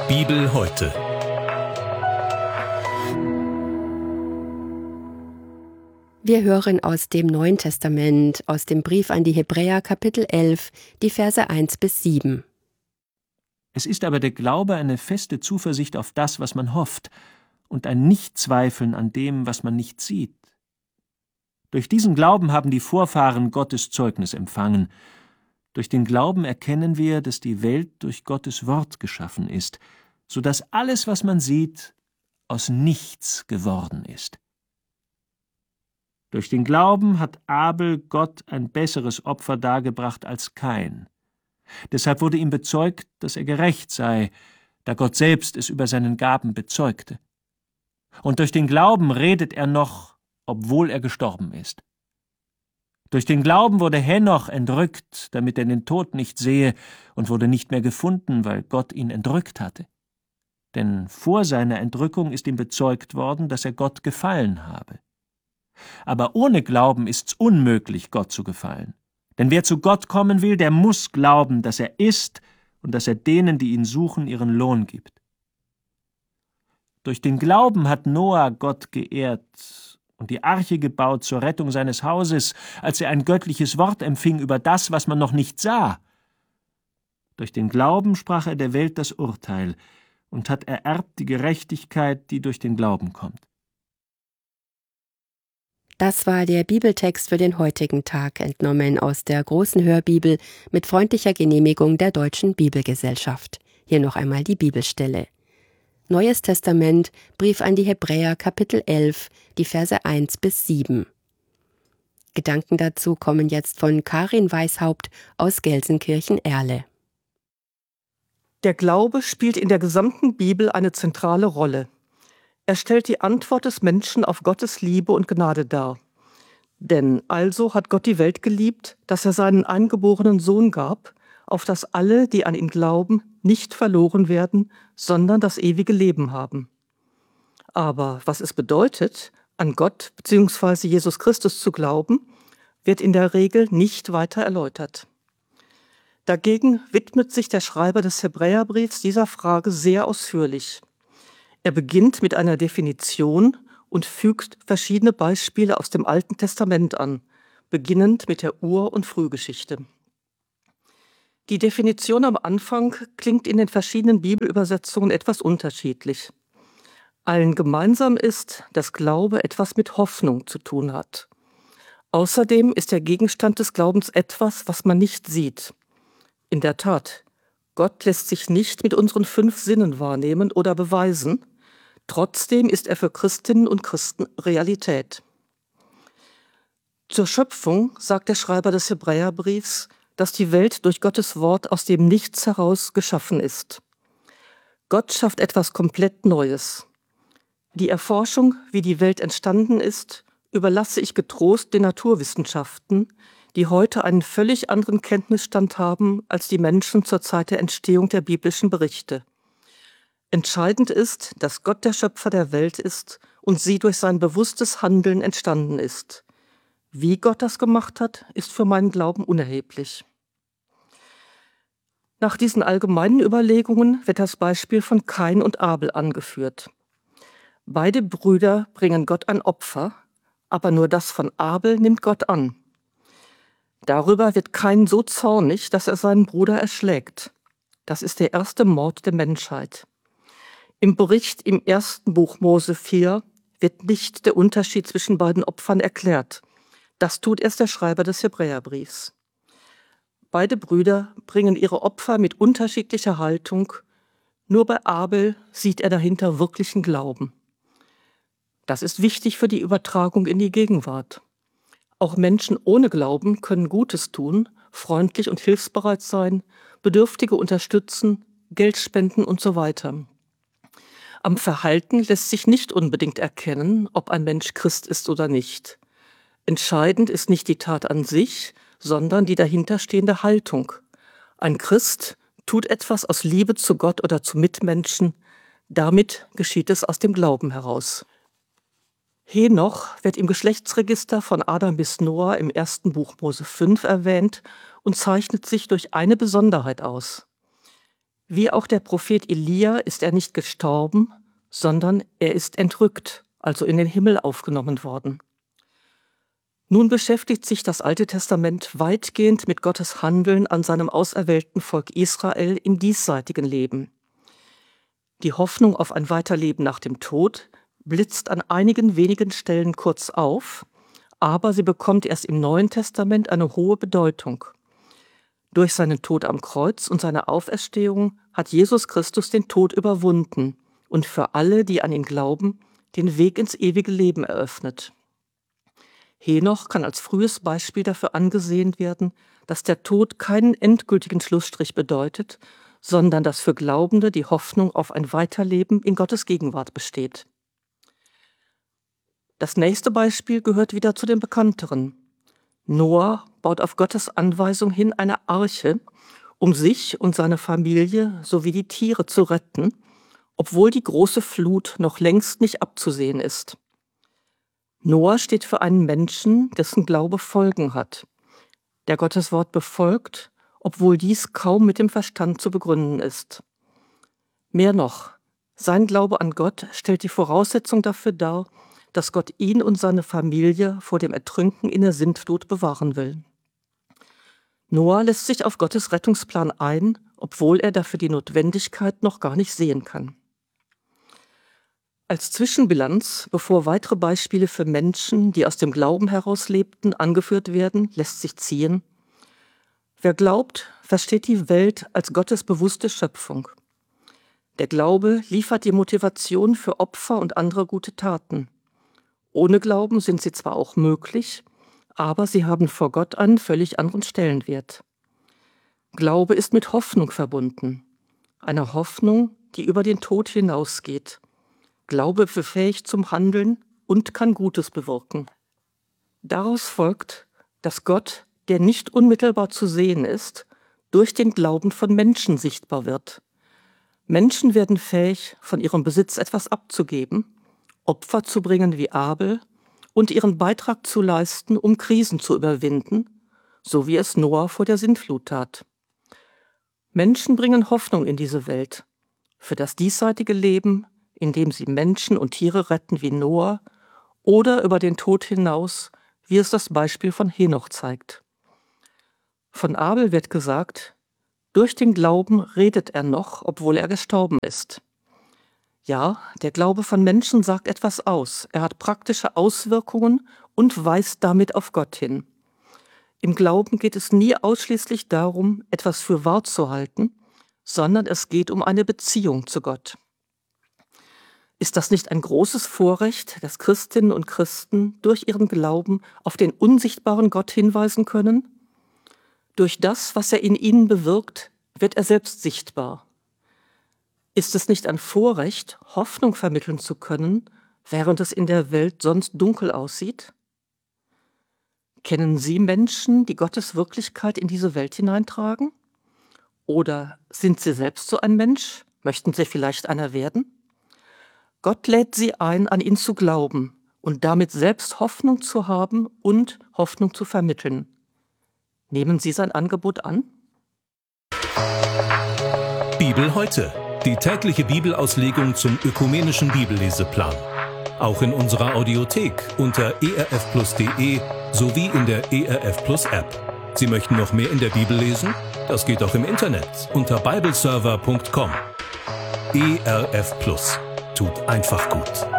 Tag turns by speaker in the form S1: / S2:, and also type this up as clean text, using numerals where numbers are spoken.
S1: Bibel heute.
S2: Wir hören aus dem Neuen Testament, aus dem Brief an die Hebräer, Kapitel 11, die Verse 1 bis 7.
S3: Es ist aber der Glaube eine feste Zuversicht auf das, was man hofft, und ein Nichtzweifeln an dem, was man nicht sieht. Durch diesen Glauben haben die Vorfahren Gottes Zeugnis empfangen. Durch den Glauben erkennen wir, dass die Welt durch Gottes Wort geschaffen ist, so dass alles, was man sieht, aus nichts geworden ist. Durch den Glauben hat Abel Gott ein besseres Opfer dargebracht als Kain. Deshalb wurde ihm bezeugt, dass er gerecht sei, da Gott selbst es über seinen Gaben bezeugte. Und durch den Glauben redet er noch, obwohl er gestorben ist. Durch den Glauben wurde Henoch entrückt, damit er den Tod nicht sehe, und wurde nicht mehr gefunden, weil Gott ihn entrückt hatte. Denn vor seiner Entrückung ist ihm bezeugt worden, dass er Gott gefallen habe. Aber ohne Glauben ist's unmöglich, Gott zu gefallen. Denn wer zu Gott kommen will, der muss glauben, dass er ist und dass er denen, die ihn suchen, ihren Lohn gibt. Durch den Glauben hat Noah Gott geehrt und die Arche gebaut zur Rettung seines Hauses, als er ein göttliches Wort empfing über das, was man noch nicht sah. Durch den Glauben sprach er der Welt das Urteil und hat ererbt die Gerechtigkeit, die durch den Glauben kommt.
S2: Das war der Bibeltext für den heutigen Tag, entnommen aus der großen Hörbibel mit freundlicher Genehmigung der Deutschen Bibelgesellschaft. Hier noch einmal die Bibelstelle. Neues Testament, Brief an die Hebräer, Kapitel 11, die Verse 1 bis 7. Gedanken dazu kommen jetzt von Karin Weishaupt aus Gelsenkirchen-Erle.
S4: Der Glaube spielt in der gesamten Bibel eine zentrale Rolle. Er stellt die Antwort des Menschen auf Gottes Liebe und Gnade dar. Denn also hat Gott die Welt geliebt, dass er seinen eingeborenen Sohn gab, auf dass alle, die an ihn glauben, nicht verloren werden, sondern das ewige Leben haben. Aber was es bedeutet, an Gott bzw. Jesus Christus zu glauben, wird in der Regel nicht weiter erläutert. Dagegen widmet sich der Schreiber des Hebräerbriefs dieser Frage sehr ausführlich. Er beginnt mit einer Definition und fügt verschiedene Beispiele aus dem Alten Testament an, beginnend mit der Ur- und Frühgeschichte. Die Definition am Anfang klingt in den verschiedenen Bibelübersetzungen etwas unterschiedlich. Allen gemeinsam ist, dass Glaube etwas mit Hoffnung zu tun hat. Außerdem ist der Gegenstand des Glaubens etwas, was man nicht sieht. In der Tat, Gott lässt sich nicht mit unseren 5 Sinnen wahrnehmen oder beweisen. Trotzdem ist er für Christinnen und Christen Realität. Zur Schöpfung sagt der Schreiber des Hebräerbriefs, dass die Welt durch Gottes Wort aus dem Nichts heraus geschaffen ist. Gott schafft etwas komplett Neues. Die Erforschung, wie die Welt entstanden ist, überlasse ich getrost den Naturwissenschaften, die heute einen völlig anderen Kenntnisstand haben als die Menschen zur Zeit der Entstehung der biblischen Berichte. Entscheidend ist, dass Gott der Schöpfer der Welt ist und sie durch sein bewusstes Handeln entstanden ist. Wie Gott das gemacht hat, ist für meinen Glauben unerheblich. Nach diesen allgemeinen Überlegungen wird das Beispiel von Kain und Abel angeführt. Beide Brüder bringen Gott ein Opfer, aber nur das von Abel nimmt Gott an. Darüber wird Kain so zornig, dass er seinen Bruder erschlägt. Das ist der erste Mord der Menschheit. Im Bericht im 1. Buch Mose 4 wird nicht der Unterschied zwischen beiden Opfern erklärt. Das tut erst der Schreiber des Hebräerbriefs. Beide Brüder bringen ihre Opfer mit unterschiedlicher Haltung. Nur bei Abel sieht er dahinter wirklichen Glauben. Das ist wichtig für die Übertragung in die Gegenwart. Auch Menschen ohne Glauben können Gutes tun, freundlich und hilfsbereit sein, Bedürftige unterstützen, Geld spenden und so weiter. Am Verhalten lässt sich nicht unbedingt erkennen, ob ein Mensch Christ ist oder nicht. Entscheidend ist nicht die Tat an sich, sondern die dahinterstehende Haltung. Ein Christ tut etwas aus Liebe zu Gott oder zu Mitmenschen, damit geschieht es aus dem Glauben heraus. Henoch wird im Geschlechtsregister von Adam bis Noah im 1. Buch Mose 5 erwähnt und zeichnet sich durch eine Besonderheit aus. Wie auch der Prophet Elia ist er nicht gestorben, sondern er ist entrückt, also in den Himmel aufgenommen worden. Nun beschäftigt sich das Alte Testament weitgehend mit Gottes Handeln an seinem auserwählten Volk Israel im diesseitigen Leben. Die Hoffnung auf ein Weiterleben nach dem Tod blitzt an einigen wenigen Stellen kurz auf, aber sie bekommt erst im Neuen Testament eine hohe Bedeutung. Durch seinen Tod am Kreuz und seine Auferstehung hat Jesus Christus den Tod überwunden und für alle, die an ihn glauben, den Weg ins ewige Leben eröffnet. Henoch kann als frühes Beispiel dafür angesehen werden, dass der Tod keinen endgültigen Schlussstrich bedeutet, sondern dass für Glaubende die Hoffnung auf ein Weiterleben in Gottes Gegenwart besteht. Das nächste Beispiel gehört wieder zu den bekannteren. Noah baut auf Gottes Anweisung hin eine Arche, um sich und seine Familie sowie die Tiere zu retten, obwohl die große Flut noch längst nicht abzusehen ist. Noah steht für einen Menschen, dessen Glaube Folgen hat, der Gottes Wort befolgt, obwohl dies kaum mit dem Verstand zu begründen ist. Mehr noch, sein Glaube an Gott stellt die Voraussetzung dafür dar, dass Gott ihn und seine Familie vor dem Ertrinken in der Sintflut bewahren will. Noah lässt sich auf Gottes Rettungsplan ein, obwohl er dafür die Notwendigkeit noch gar nicht sehen kann. Als Zwischenbilanz, bevor weitere Beispiele für Menschen, die aus dem Glauben heraus lebten, angeführt werden, lässt sich ziehen: Wer glaubt, versteht die Welt als Gottes bewusste Schöpfung. Der Glaube liefert die Motivation für Opfer und andere gute Taten. Ohne Glauben sind sie zwar auch möglich, aber sie haben vor Gott einen völlig anderen Stellenwert. Glaube ist mit Hoffnung verbunden, einer Hoffnung, die über den Tod hinausgeht. Glaube befähigt zum Handeln und kann Gutes bewirken. Daraus folgt, dass Gott, der nicht unmittelbar zu sehen ist, durch den Glauben von Menschen sichtbar wird. Menschen werden fähig, von ihrem Besitz etwas abzugeben, Opfer zu bringen wie Abel und ihren Beitrag zu leisten, um Krisen zu überwinden, so wie es Noah vor der Sintflut tat. Menschen bringen Hoffnung in diese Welt, für das diesseitige Leben, indem sie Menschen und Tiere retten wie Noah, oder über den Tod hinaus, wie es das Beispiel von Henoch zeigt. Von Abel wird gesagt: Durch den Glauben redet er noch, obwohl er gestorben ist. Ja, der Glaube von Menschen sagt etwas aus. Er hat praktische Auswirkungen und weist damit auf Gott hin. Im Glauben geht es nie ausschließlich darum, etwas für wahr zu halten, sondern es geht um eine Beziehung zu Gott. Ist das nicht ein großes Vorrecht, dass Christinnen und Christen durch ihren Glauben auf den unsichtbaren Gott hinweisen können? Durch das, was er in ihnen bewirkt, wird er selbst sichtbar. Ist es nicht ein Vorrecht, Hoffnung vermitteln zu können, während es in der Welt sonst dunkel aussieht? Kennen Sie Menschen, die Gottes Wirklichkeit in diese Welt hineintragen? Oder sind Sie selbst so ein Mensch? Möchten Sie vielleicht einer werden? Gott lädt Sie ein, an ihn zu glauben und damit selbst Hoffnung zu haben und Hoffnung zu vermitteln. Nehmen Sie sein Angebot an?
S1: Bibel heute. Die tägliche Bibelauslegung zum ökumenischen Bibelleseplan. Auch in unserer Audiothek unter erfplus.de sowie in der ERF Plus App. Sie möchten noch mehr in der Bibel lesen? Das geht auch im Internet unter bibleserver.com. ERF Plus. Tut einfach gut.